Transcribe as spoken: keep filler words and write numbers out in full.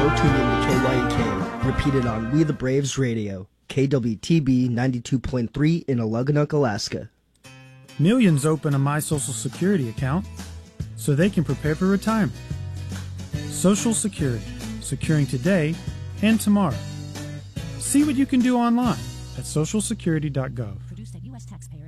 tuned in to K Y E K, repeated on We the Braves Radio, K W T B ninety-two point three in Aluganook, Alaska. Millions open a My Social Security account so they can prepare for retirement. Social Security, securing today and tomorrow. See what you can do online at social security dot gov. Produced at U S taxpayer.